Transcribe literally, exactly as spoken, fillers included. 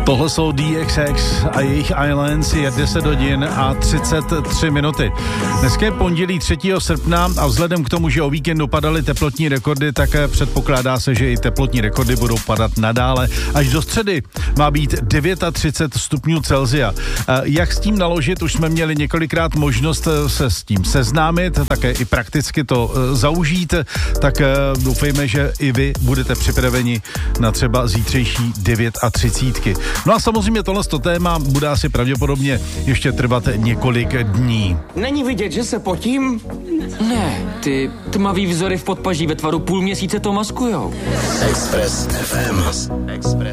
Tohle jsou D X X a jejich Islands, je deset hodin a třicet tři minuty. Dneska je pondělí třetího srpna a vzhledem k tomu, že o víkendu padaly teplotní rekordy, tak předpokládá se, že i teplotní rekordy budou padat nadále. Až do středy má být třicet devět stupňů Celsia. Jak s tím naložit, už jsme měli několikrát možnost se s tím seznámit, také i prakticky to zaužít, tak doufejme, že i vy budete připraveni na třeba zítřejší třicítky devět. No a samozřejmě tohle téma bude asi pravděpodobně ještě trvat několik dní. Není vidět, že se potím? Ne, ty tmavý vzory v podpaží ve tvaru půl měsíce to maskujou. Express F M. Express.